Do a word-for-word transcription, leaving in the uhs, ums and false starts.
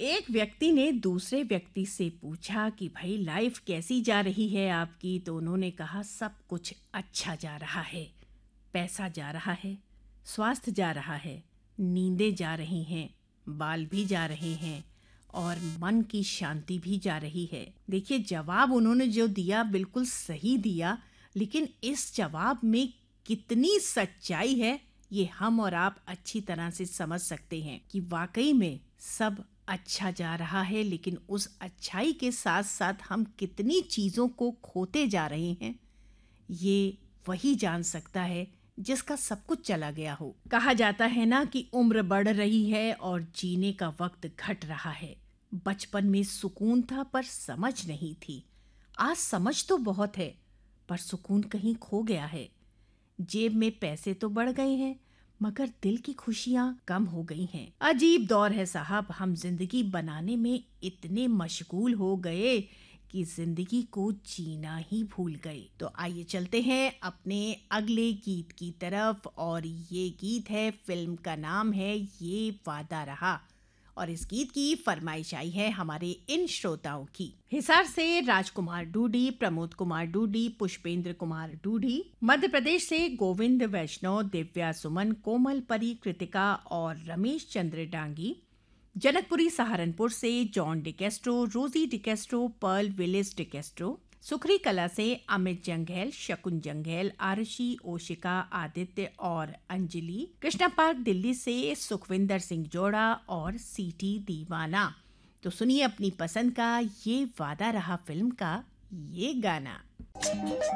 एक व्यक्ति ने दूसरे व्यक्ति से पूछा कि भाई लाइफ कैसी जा रही है आपकी। तो उन्होंने कहा सब कुछ अच्छा जा रहा है, पैसा जा रहा है, स्वास्थ्य जा रहा है, नींदें जा रही हैं, बाल भी जा रहे हैं और मन की शांति भी जा रही है। देखिए, जवाब उन्होंने जो दिया बिल्कुल सही दिया, लेकिन इस जवाब में कितनी सच्चाई है ये हम और आप अच्छी तरह से समझ सकते हैं कि वाकई में सब अच्छा जा रहा है, लेकिन उस अच्छाई के साथ साथ हम कितनी चीज़ों को खोते जा रहे हैं ये वही जान सकता है जिसका सब कुछ चला गया हो। कहा जाता है ना कि उम्र बढ़ रही है और जीने का वक्त घट रहा है। बचपन में सुकून था पर समझ नहीं थी। आज समझ तो बहुत है पर सुकून कहीं खो गया है। जेब में पैसे तो बढ़ गए हैं मगर दिल की खुशियां कम हो गई हैं। अजीब दौर है साहब। हम जिंदगी बनाने में इतने मशगूल हो गए कि जिंदगी को जीना ही भूल गए। तो आइए चलते हैं अपने अगले गीत की तरफ, और ये गीत है, फिल्म का नाम है ये वादा रहा, और इस गीत की फरमाइश आई है हमारे इन श्रोताओं की। हिसार से राजकुमार डूडी, प्रमोद कुमार डूडी, पुष्पेंद्र कुमार डूडी, मध्य प्रदेश से गोविंद वैष्णव, दिव्या सुमन, कोमल परी, कृतिका और रमेश चंद्र डांगी, जनकपुरी सहारनपुर से जॉन डिकेस्ट्रो, रोजी डिकेस्ट्रो, पर्ल विलिस डिकेस्ट्रो, सुखरी कला से अमित जंघेल, शकुन जंघेल, आरशी, ओशिका, आदित्य और अंजलि, कृष्णा पार्क दिल्ली से सुखविंदर सिंह जोड़ा और सीटी दीवाना। तो सुनिए अपनी पसंद का ये वादा रहा फिल्म का ये गाना।